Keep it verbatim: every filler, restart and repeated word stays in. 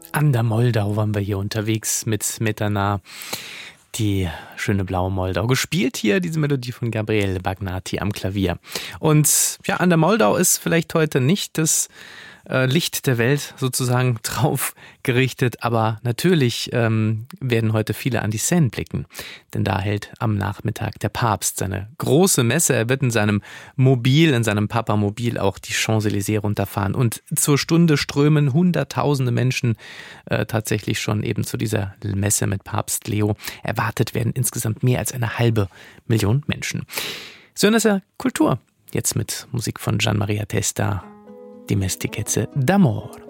An der Moldau waren wir hier unterwegs mit Smetana. Die schöne blaue Moldau. Gespielt hier diese Melodie von Gabriele Bagnati am Klavier. Und ja, an der Moldau ist vielleicht heute nicht das äh, Licht der Welt sozusagen drauf gerichtet, aber natürlich ähm, werden heute viele an die Seine blicken. Denn da hält am Nachmittag der Papst seine große Messe. Er wird in seinem Mobil, in seinem Papamobil auch die Champs-Élysées runterfahren. Und zur Stunde strömen hunderttausende Menschen äh, tatsächlich schon eben zu dieser Messe mit Papst Leo. Erwartet werden insgesamt mehr als eine halbe Million Menschen. So ist ja Kultur. Jetzt mit Musik von Gian Maria Testa, Die Mestichezze d'Amor.